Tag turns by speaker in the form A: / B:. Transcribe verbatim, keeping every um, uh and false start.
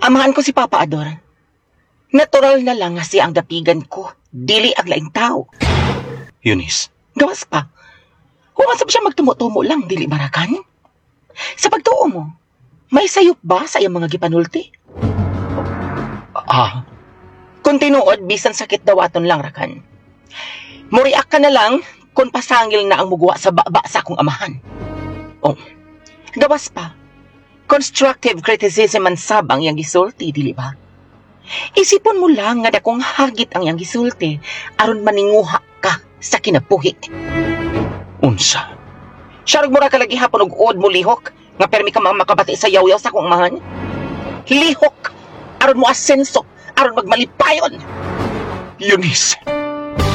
A: Amahan ko si Papa Ador. Natural na lang nga siya ang dapigan ko, dili ang laing tao.
B: Eunice,
A: Gawas pa, humasap siya magtumo-tumo lang, dili barakan? Sa pagtuo mo, may sayop ba sa iyang mga gipanulti?
B: ah,
A: Kung tinuod, bisan sakit dawaton lang, Rakan. Muriak ka na lang kung pasangil na ang mugwa sa baba sa akong amahan. Oh, gawas pa. Constructive criticism man sabang yang gisulti, dili ba? Isipon mo lang nga dakong hagit ang yang gisulti aron maninguha ka sa kinabuhi.
B: unsa?
A: Siyarog mo ra ka lagi hapon og uod mo lihok nga permi ka mga makabati sa yaw-yaw sa akong amahan. Lihok aron mo asenso, aron magmalipayon.
B: Eunice,